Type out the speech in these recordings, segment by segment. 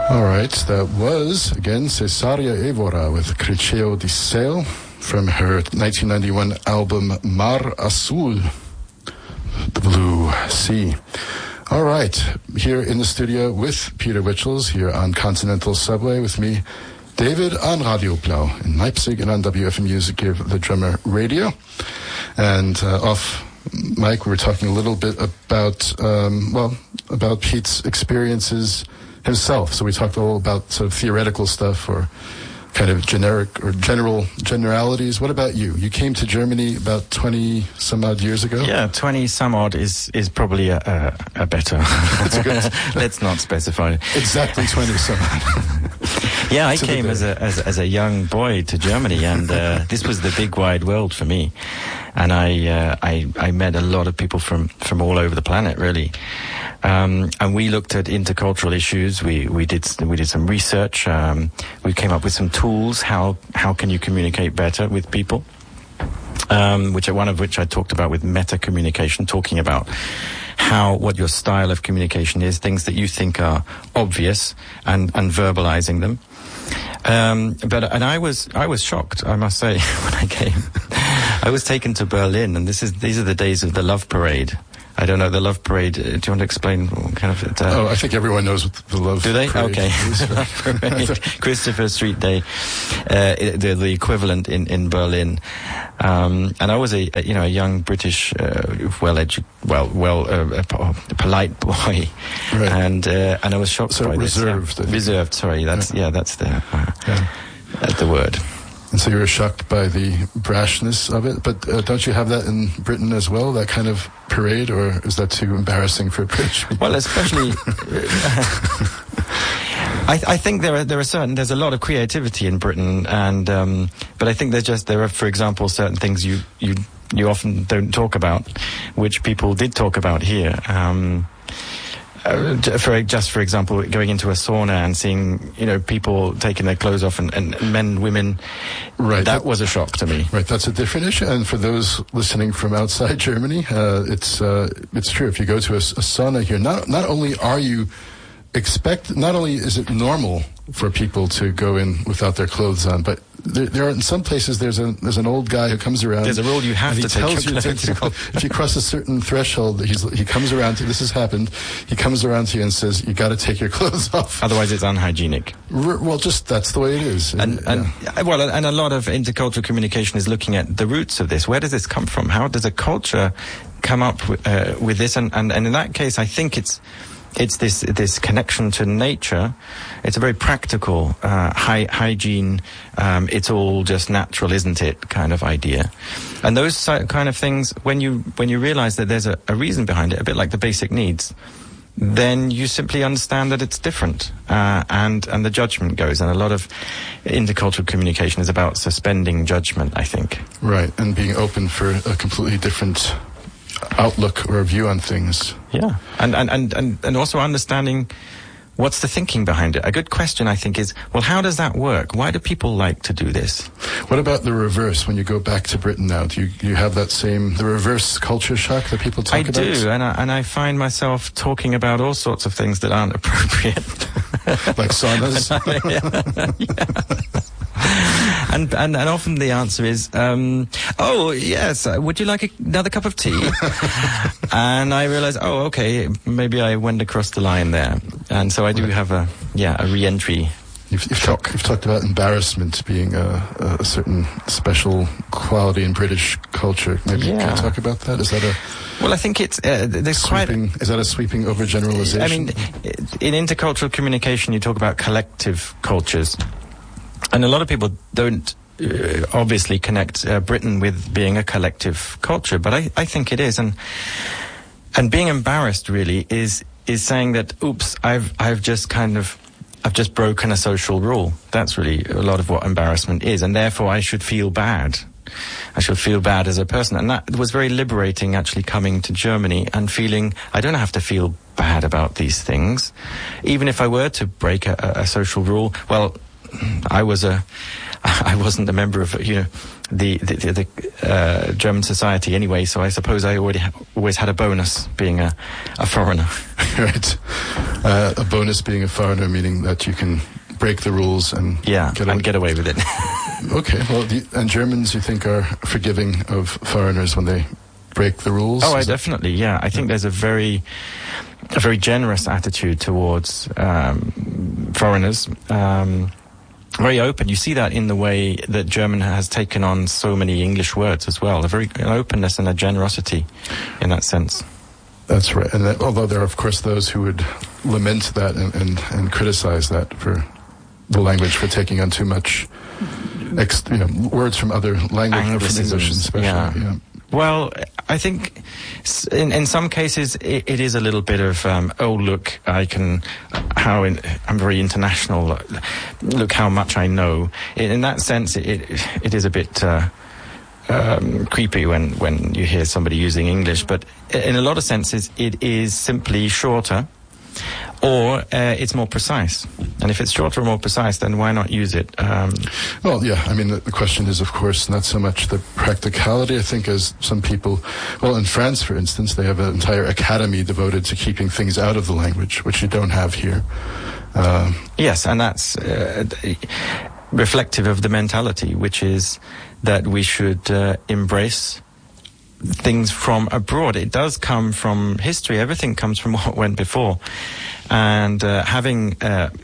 All right, that was, again, Cesaria Evora with Criceo di Sale from her 1991 album Mar Azul, the Blue Sea. All right, here in the studio with Peter Witchels, here on Continental Subway with me, David on Radio Blau in Leipzig and on WFMU's Give the Drummer Radio. And off mic, we were talking a little bit about, about Pete's experiences himself. So we talked all about sort of theoretical stuff or kind of generic or generalities. What about you? You came to Germany about 20 some odd years ago? Yeah, 20 some odd is probably a better. That's a good. Let's not specify. Exactly 20 some odd. Yeah, I came as a young boy to Germany, and this was the big wide world for me. And I met a lot of people from all over the planet, really. And we looked at intercultural issues. We did some research. We came up with some tools. How can you communicate better with people? One of which I talked about with meta communication, talking about what your style of communication is, things that you think are obvious, and verbalizing them. But I was shocked, I must say, when I came. I was taken to Berlin, and these are the days of the Love Parade. I don't know, the Love Parade, do you want to explain what kind of it? I think everyone knows what the Love Parade is. Do they? Okay. Love Parade. Christopher Street Day, the equivalent in Berlin. And I was a young British, polite boy. Right. And I was shocked by reserved. This. Reserved, sorry. That's the word. And so you were shocked by the brashness of it, but don't you have that in Britain as well, that kind of parade, or is that too embarrassing for British people? Well, especially, I think there's a lot of creativity in Britain, and but I think there are, for example, certain things you often don't talk about, which people did talk about here. For example, going into a sauna and seeing, people taking their clothes off and men, women, right? That was a shock to me. Right, that's a different issue. And for those listening from outside Germany, it's true. If you go to a sauna here, not only are you not only is it normal for people to go in without their clothes on, but there are in some places there's an old guy who comes around. There's a rule you have to take your clothes off. If you cross a certain threshold, he comes around to, this has happened, he comes around to you and says, you got to take your clothes off. Otherwise it's unhygienic. Well, just that's the way it is. And a lot of intercultural communication is looking at the roots of this. Where does this come from? How does a culture come up with this? And in that case, I think it's this connection to nature. It's a very practical hygiene. It's all just natural, isn't it? Kind of idea. And those kind of things, when you realize that there's a reason behind it, a bit like the basic needs, then you simply understand that it's different, and the judgment goes. And a lot of intercultural communication is about suspending judgment, I think. Right, and being open for a completely different outlook or view on things. Yeah, and also understanding what's the thinking behind it. A good question, I think, is, well, how does that work? Why do people like to do this? What about the reverse? When you go back to Britain now, do you have the reverse culture shock that people talk about? I do, and I find myself talking about all sorts of things that aren't appropriate. Like saunas? Yeah. And often the answer is, oh, yes, would you like another cup of tea? And I realize, oh, okay, maybe I went across the line there. And so I do have a re-entry. You've talked about embarrassment being a certain special quality in British culture. Maybe you can talk about that? Is that well, I think it's there's is that a sweeping overgeneralization? I mean, in intercultural communication, you talk about collective cultures. And a lot of people don't obviously connect Britain with being a collective culture, but I think it is. And being embarrassed really is saying that, oops, I've just broken a social rule. That's really a lot of what embarrassment is, and therefore I should feel bad. I should feel bad as a person. And that was very liberating, actually, coming to Germany and feeling I don't have to feel bad about these things. Even if I were to break a social rule, well, I wasn't a member of, German society anyway. So I suppose I always had a bonus being a foreigner. Right. A bonus being a foreigner, meaning that you can break the rules and get away with it. Okay. Well, and Germans, you think, are forgiving of foreigners when they break the rules? Oh, definitely. Yeah, I think there's a very generous attitude towards foreigners. Very open. You see that in the way that German has taken on so many English words as well. An openness and a generosity in that sense. That's right. And although there are, of course, those who would lament that and criticize that for the language for taking on too much words from other languages, from English especially. Yeah. Well, I think in some cases it is a little bit of look, I'm very international. Look how much I know. In that sense, it is a bit creepy when you hear somebody using English. But in a lot of senses, it is simply shorter, or it's more precise. And if it's shorter or more precise, then why not use it? Well, yeah, I mean, the question is, of course, not so much the practicality, I think, as some people... Well, in France, for instance, they have an entire academy devoted to keeping things out of the language, which you don't have here. Yes, and that's reflective of the mentality, which is that we should embrace things from abroad. It does come from history. Everything comes from what went before. And having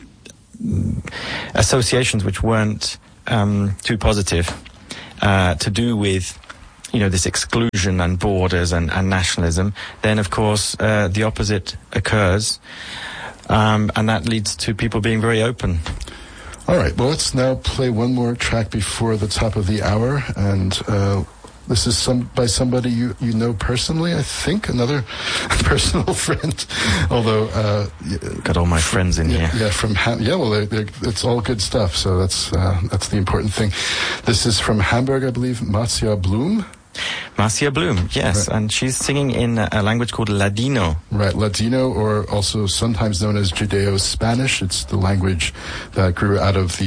associations which weren't too positive to do with, this exclusion and borders and nationalism, then, of course, the opposite occurs. And that leads to people being very open. All right. Well, let's now play one more track before the top of the hour. And this is by somebody you know personally, I think, another personal friend. Although got all my friends in here. Yeah, from it's all good stuff. So that's the important thing. This is from Hamburg, I believe, Marcia Blum. Marcia Blum, yes, right. And she's singing in a language called Ladino. Right, Ladino, or also sometimes known as Judeo-Spanish. It's the language that grew out of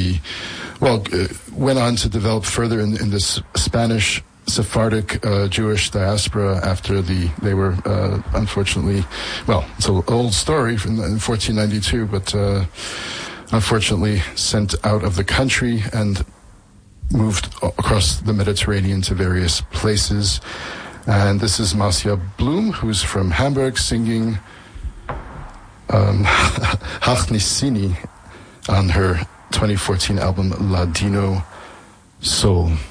went on to develop further in this Spanish Sephardic Jewish diaspora after they were unfortunately, it's an old story from 1492, but unfortunately sent out of the country and moved across the Mediterranean to various places. And this is Marcia Blum, who's from Hamburg, singing Hachnissini on her 2014 album Ladino Soul.